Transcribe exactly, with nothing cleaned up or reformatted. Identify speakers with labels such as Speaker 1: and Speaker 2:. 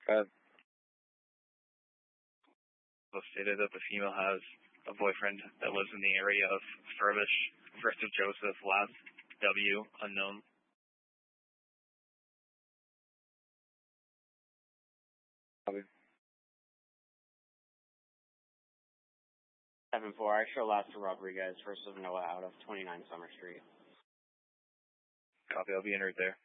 Speaker 1: Uh,
Speaker 2: Stated that the female has a boyfriend that lives in the area of Furbish, first of Joseph, last W, unknown.
Speaker 1: Copy.
Speaker 3: seven four, extra last to Rodriguez, first of Noah out of twenty-nine Summer Street.
Speaker 2: Copy, I'll be en route there.